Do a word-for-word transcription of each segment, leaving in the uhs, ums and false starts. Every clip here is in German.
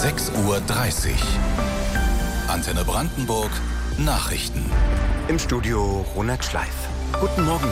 sechs Uhr dreißig. Antenne Brandenburg, Nachrichten. Im Studio Ronald Schleif. Guten Morgen.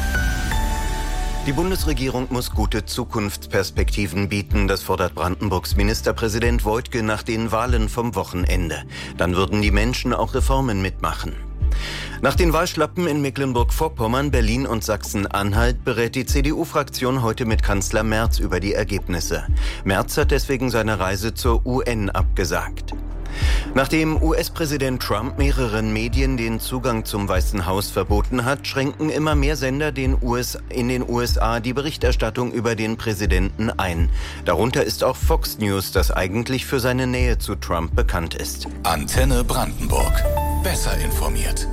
Die Bundesregierung muss gute Zukunftsperspektiven bieten. Das fordert Brandenburgs Ministerpräsident Woidke nach den Wahlen vom Wochenende. Dann würden die Menschen auch Reformen mitmachen. Nach den Wahlschlappen in Mecklenburg-Vorpommern, Berlin und Sachsen-Anhalt berät die C D U-Fraktion heute mit Kanzler Merz über die Ergebnisse. Merz hat deswegen seine Reise zur U N abgesagt. Nachdem U S-Präsident Trump mehreren Medien den Zugang zum Weißen Haus verboten hat, schränken immer mehr Sender den U S in den U S A die Berichterstattung über den Präsidenten ein. Darunter ist auch Fox News, das eigentlich für seine Nähe zu Trump bekannt ist. Antenne Brandenburg. Besser informiert.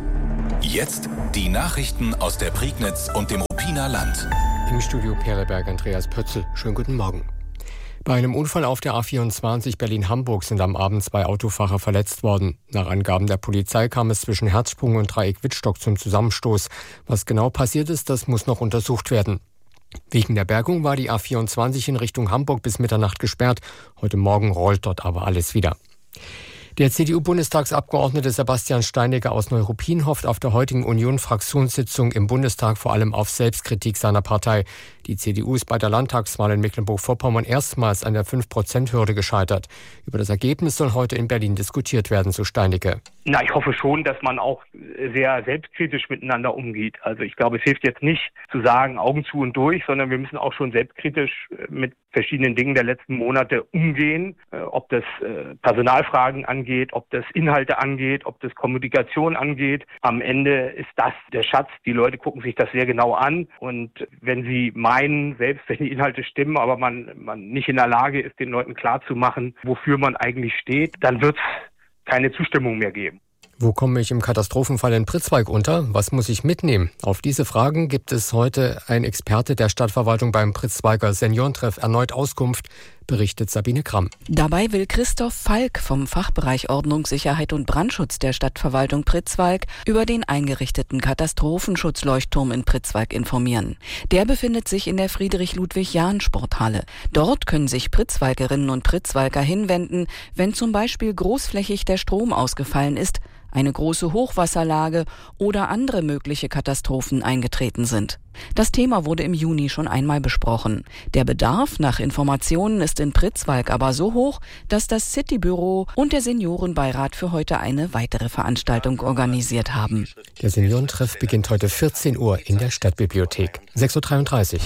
Jetzt die Nachrichten aus der Prignitz und dem Ruppiner Land. Im Studio Pereberg Andreas Pötzl. Schönen guten Morgen. Bei einem Unfall auf der A vierundzwanzig Berlin-Hamburg sind am Abend zwei Autofahrer verletzt worden. Nach Angaben der Polizei kam es zwischen Herzsprung und Dreieck Wittstock zum Zusammenstoß. Was genau passiert ist, das muss noch untersucht werden. Wegen der Bergung war die A vierundzwanzig in Richtung Hamburg bis Mitternacht gesperrt. Heute Morgen rollt dort aber alles wieder. Der C D U-Bundestagsabgeordnete Sebastian Steinecke aus Neuruppin hofft auf der heutigen Union-Fraktionssitzung im Bundestag vor allem auf Selbstkritik seiner Partei. Die C D U ist bei der Landtagswahl in Mecklenburg-Vorpommern erstmals an der fünf Prozent Hürde gescheitert. Über das Ergebnis soll heute in Berlin diskutiert werden, so Steinecke. Na, ich hoffe schon, dass man auch sehr selbstkritisch miteinander umgeht. Also ich glaube, es hilft jetzt nicht zu sagen, Augen zu und durch, sondern wir müssen auch schon selbstkritisch mit verschiedenen Dingen der letzten Monate umgehen. Ob das Personalfragen angeht, ob das Inhalte angeht, ob das Kommunikation angeht. Am Ende ist das der Schatz. Die Leute gucken sich das sehr genau an. Und wenn sie meinen, selbst wenn die Inhalte stimmen, aber man, man nicht in der Lage ist, den Leuten klarzumachen, wofür man eigentlich steht, dann wird es keine Zustimmung mehr geben. Wo komme ich im Katastrophenfall in Pritzwalk unter? Was muss ich mitnehmen? Auf diese Fragen gibt es heute ein Experte der Stadtverwaltung beim Pritzwalker Seniorentreff erneut Auskunft, berichtet Sabine Kramm. Dabei will Christoph Falk vom Fachbereich Ordnungssicherheit und Brandschutz der Stadtverwaltung Pritzwalk über den eingerichteten Katastrophenschutzleuchtturm in Pritzwalk informieren. Der befindet sich in der Friedrich-Ludwig-Jahn-Sporthalle. Dort können sich Pritzwalkerinnen und Pritzwalker hinwenden, wenn zum Beispiel großflächig der Strom ausgefallen ist, eine große Hochwasserlage oder andere mögliche Katastrophen eingetreten sind. Das Thema wurde im Juni schon einmal besprochen. Der Bedarf nach Informationen ist in Pritzwalk aber so hoch, dass das Citybüro und der Seniorenbeirat für heute eine weitere Veranstaltung organisiert haben. Der Seniorentreff beginnt heute vierzehn Uhr in der Stadtbibliothek. sechs Uhr dreiunddreißig.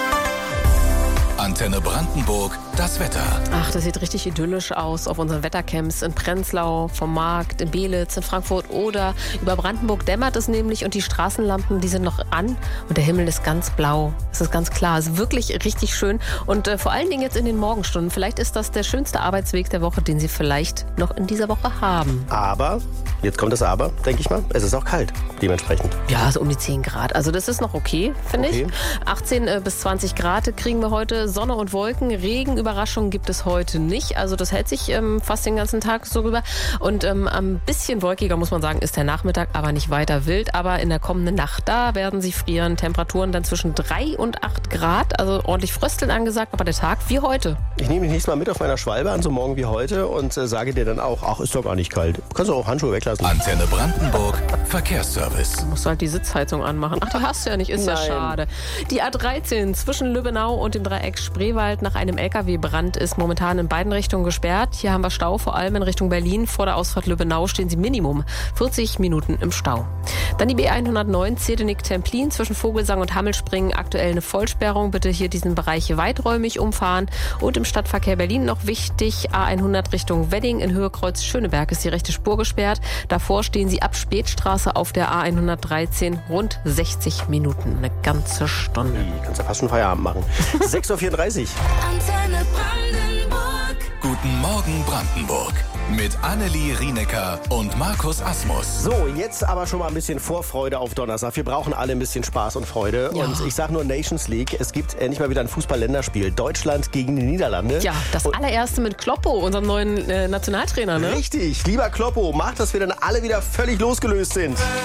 Antenne Brandenburg, das Wetter. Ach, das sieht richtig idyllisch aus auf unseren Wettercamps in Prenzlau, vom Markt, in Belitz, in Frankfurt oder über Brandenburg dämmert es nämlich und die Straßenlampen, die sind noch an und der Himmel ist ganz blau. Das ist ganz klar, es ist wirklich richtig schön und äh, vor allen Dingen jetzt in den Morgenstunden. Vielleicht ist das der schönste Arbeitsweg der Woche, den Sie vielleicht noch in dieser Woche haben. Aber, jetzt kommt das Aber, denke ich mal, es ist auch kalt, dementsprechend. Ja, so um die zehn Grad. Also das ist noch okay, finde Okay. ich. achtzehn bis zwanzig Grad kriegen wir heute. Sonne und Wolken, Regenüberraschungen gibt es heute nicht. Also das hält sich ähm, fast den ganzen Tag so rüber. Und ähm, ein bisschen wolkiger, muss man sagen, ist der Nachmittag, aber nicht weiter wild. Aber in der kommenden Nacht, da werden sie frieren. Temperaturen dann zwischen drei und acht Grad. Also ordentlich Frösteln angesagt, aber der Tag wie heute. Ich nehme dich nächstes Mal mit auf meiner Schwalbe an, so morgen wie heute und äh, sage dir dann auch, ach, ist doch gar nicht kalt. Kannst du auch Handschuhe weglassen. Antenne Brandenburg, Verkehrsservice. Musst du halt die Sitzheizung anmachen. Ach, die hast du ja nicht, ist ja Nein. schade. Die A dreizehn zwischen Lübbenau und dem Dreieck Spreewald nach einem L K W-Brand ist momentan in beiden Richtungen gesperrt. Hier haben wir Stau, vor allem in Richtung Berlin. Vor der Ausfahrt Lübbenau stehen Sie Minimum vierzig Minuten im Stau. Dann die B hundertneun Zedenik-Templin zwischen Vogelsang und Hammelspringen. Aktuell eine Vollsperrung. Bitte hier diesen Bereich weiträumig umfahren. Und im Stadtverkehr Berlin noch wichtig, A hundert Richtung Wedding in Höhe Kreuz Schöneberg ist die rechte Spur gesperrt. Davor stehen Sie ab Spätstraße auf der A hundertdreizehn rund sechzig Minuten. Eine ganze Stunde. Du kannst ja fast schon Feierabend machen. sechs Uhr vierunddreißig. Antenne Brandenburg. Guten Morgen Brandenburg. Mit Annelie Rienecker und Markus Asmus. So, jetzt aber schon mal ein bisschen Vorfreude auf Donnerstag. Wir brauchen alle ein bisschen Spaß und Freude. Ja. Und ich sage nur Nations League. Es gibt endlich mal wieder ein Fußball-Länderspiel. Deutschland gegen die Niederlande. Ja, das Und allererste mit Kloppo, unserem neuen äh, Nationaltrainer, ne? richtig, lieber Kloppo, macht, dass wir dann alle wieder völlig losgelöst sind.